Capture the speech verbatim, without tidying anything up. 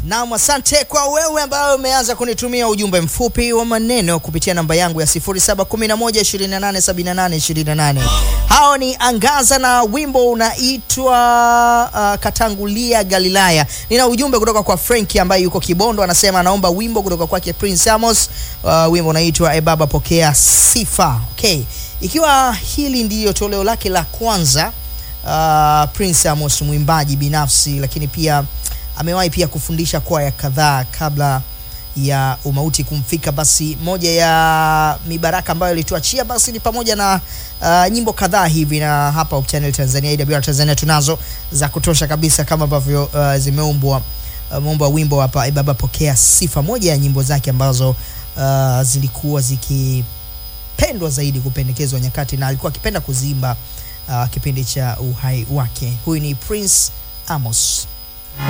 Na asante kwa wewe ambao umeanza kunitumia ujumbe mfupi wa maneno kupitia namba yangu ya sifuri saba kumi na moja ishirini na nane sabini na nane ishirini na nane. Hao ni Angaza na wimbo unaitwa uh, Katangulia Galilaya. Nina ujumbe kutoka kwa Frankie ambaye yuko Kibondo, anasema anaomba wimbo kutoka kwake Prince Amos. Uh, wimbo unaitwa E Baba Pokea Sifa. Okay. Ikiwa hili ndiyo toleo lake la kwanza, uh, Prince Amos mwimbaji binafsi, lakini pia amewahi pia kufundisha kwaya kadhaa kabla ya umauti kumfika. Basi moja ya mibaraka ambayo alituachia basi ni pamoja na uh, nyimbo kadhaa hivi, na hapa Hope Channel Tanzania, A W R Tanzania tunazo za kutosha kabisa kama ambavyo uh, zimeumbwa uh, muomba wimbo hapa E Baba Pokea Sifa, moja ya nyimbo zake ambazo uh, zilikuwa zikipendwa zaidi, kupendekezwa nyakati, na alikuwa akipenda kuziimba uh, kipindi cha uhai wake. Huyu ni Prince Amos.